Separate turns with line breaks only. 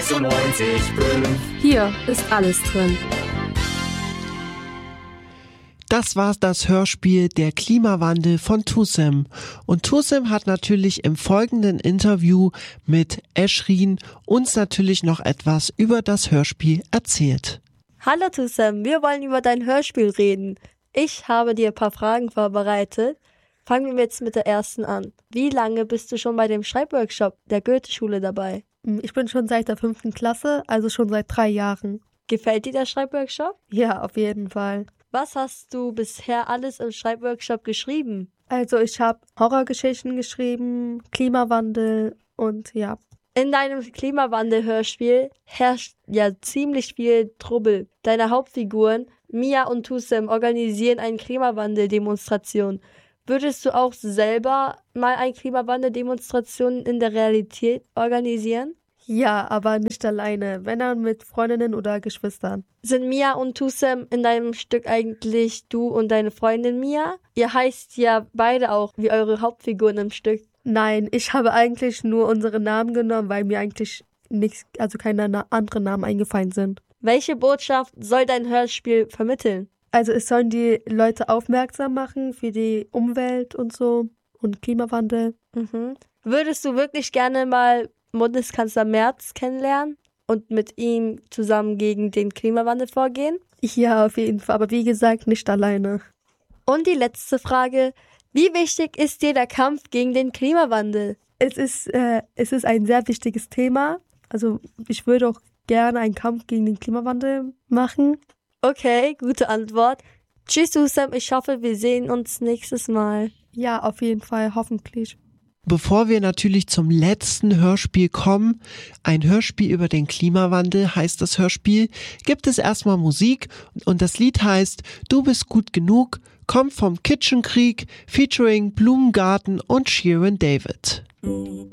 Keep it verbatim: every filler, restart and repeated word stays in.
sechsundneunzig Komma fünf.
Hier ist alles drin.
Das war das Hörspiel Der Klimawandel von Tusem. Und Tusem hat natürlich im folgenden Interview mit Eschrin uns natürlich noch etwas über das Hörspiel erzählt.
Hallo Tusem, wir wollen über dein Hörspiel reden. Ich habe dir ein paar Fragen vorbereitet. Fangen wir jetzt mit der ersten an. Wie lange bist du schon bei dem Schreibworkshop der Goethe-Schule dabei?
Ich bin schon seit der fünften Klasse, also schon seit drei Jahren.
Gefällt dir der Schreibworkshop?
Ja, auf jeden Fall.
Was hast du bisher alles im Schreibworkshop geschrieben?
Also ich habe Horrorgeschichten geschrieben, Klimawandel und ja.
In deinem Klimawandel-Hörspiel herrscht ja ziemlich viel Trubel. Deine Hauptfiguren, Mia und Tusem, organisieren eine Klimawandel-Demonstration. Würdest du auch selber mal eine Klimawandel-Demonstration in der Realität organisieren?
Ja, aber nicht alleine, wenn dann mit Freundinnen oder Geschwistern.
Sind Mia und Tusem in deinem Stück eigentlich du und deine Freundin Mia? Ihr heißt ja beide auch wie eure Hauptfiguren im Stück.
Nein, ich habe eigentlich nur unsere Namen genommen, weil mir eigentlich nichts, also keine na- anderen Namen eingefallen sind.
Welche Botschaft soll dein Hörspiel vermitteln?
Also es sollen die Leute aufmerksam machen für die Umwelt und so und Klimawandel.
Mhm. Würdest du wirklich gerne mal Bundeskanzler Merz kennenlernen und mit ihm zusammen gegen den Klimawandel vorgehen?
Ja, auf jeden Fall, aber wie gesagt, nicht alleine.
Und die letzte Frage, wie wichtig ist dir der Kampf gegen den Klimawandel?
Es ist, äh, es ist ein sehr wichtiges Thema. Also ich würde auch gerne einen Kampf gegen den Klimawandel machen.
Okay, gute Antwort. Tschüss, Tusem, ich hoffe, wir sehen uns nächstes Mal.
Ja, auf jeden Fall, hoffentlich.
Bevor wir natürlich zum letzten Hörspiel kommen, ein Hörspiel über den Klimawandel heißt das Hörspiel, gibt es erstmal Musik und das Lied heißt Du bist gut genug, kommt vom Kitchenkrieg featuring Blumengarten und Sharon David.